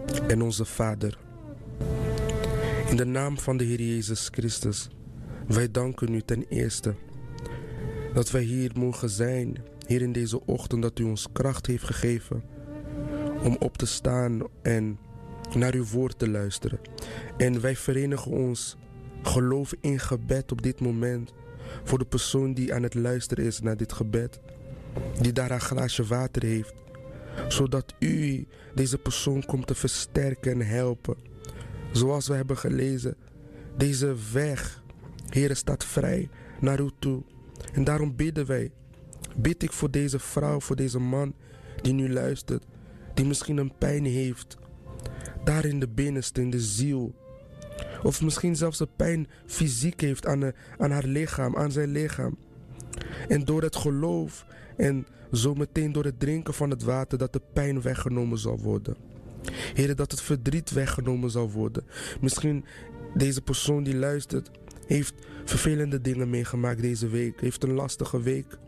en onze Vader. In de naam van de Heer Jezus Christus, wij danken u ten eerste dat wij hier mogen zijn, hier in deze ochtend, dat u ons kracht heeft gegeven om op te staan en naar uw woord te luisteren. En wij verenigen ons geloof in gebed op dit moment voor de persoon die aan het luisteren is naar dit gebed, die daar een glaasje water heeft, zodat u deze persoon komt te versterken en helpen. Zoals we hebben gelezen, deze weg, Heere, staat vrij naar u toe. En daarom bid ik voor deze vrouw, voor deze man die nu luistert, die misschien een pijn heeft, daar in de binnenste, in de ziel. Of misschien zelfs een pijn fysiek heeft aan haar lichaam, aan zijn lichaam. En door het geloof en zometeen door het drinken van het water, dat de pijn weggenomen zal worden. Heere, dat het verdriet weggenomen zal worden. Misschien deze persoon die luistert, heeft vervelende dingen meegemaakt deze week. Heeft een lastige week.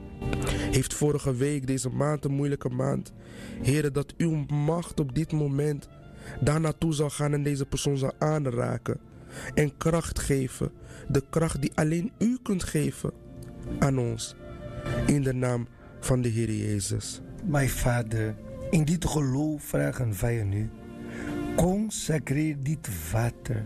Heeft vorige week, deze maand, een moeilijke maand. Heere, dat uw macht op dit moment daar naartoe zal gaan en deze persoon zal aanraken. En kracht geven. De kracht die alleen u kunt geven aan ons. In de naam van de Heer Jezus. Mijn Vader, in dit geloof vragen wij aan u. Consecreer dit water.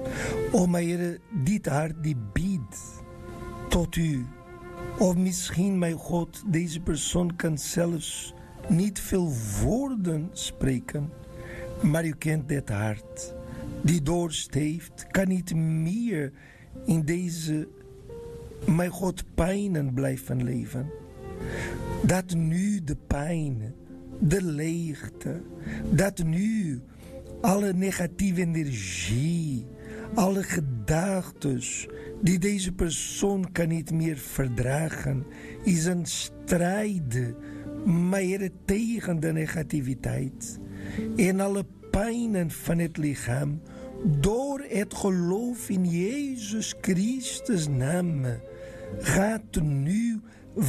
O mijn Heer, dit hart die biedt tot u. Of misschien, mijn God, deze persoon kan zelfs niet veel woorden spreken. Maar u kent dit hart. Die dorst heeft, kan niet meer in deze, mijn God, pijnen blijven leven. Dat nu de pijn, de leegte, dat nu alle negatieve energie, alle gedachten die deze persoon kan niet meer verdragen, is een strijd, maar tegen de negativiteit. En alle pijnen van het lichaam, door het geloof in Jezus Christus naam, gaat nu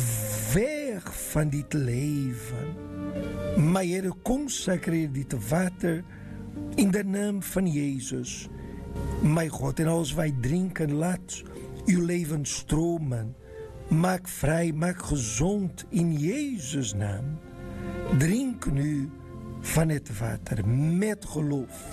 weg van dit leven. Maar Heer, consecreer dit water in de naam van Jezus. Mijn God, en als wij drinken, laat uw leven stromen. Maak vrij, maak gezond in Jezus naam. Drink nu van het water met geloof.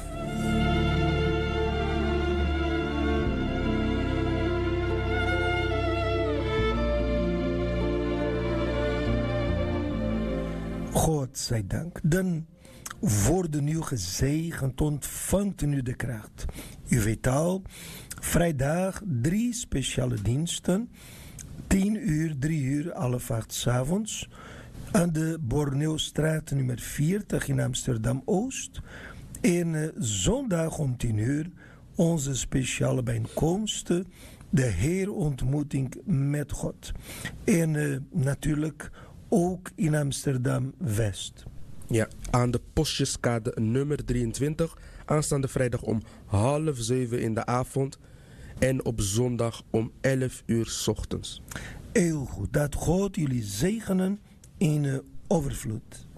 God zij dank. Dan worden nu gezegend, ontvangt nu de kracht. U weet al, vrijdag 3 speciale diensten. 10 uur, 3 uur, 8:30 s'avonds. Aan de Borneostraat nummer 40 in Amsterdam-Oost. En zondag om 10 uur onze speciale bijeenkomsten. De heerontmoeting met God. En natuurlijk ook in Amsterdam-West. Ja, aan de Postjeskade nummer 23. Aanstaande vrijdag om 6:30 in de avond. En op zondag om 11 uur 's ochtends. Heel goed. Dat God jullie zegenen in overvloed.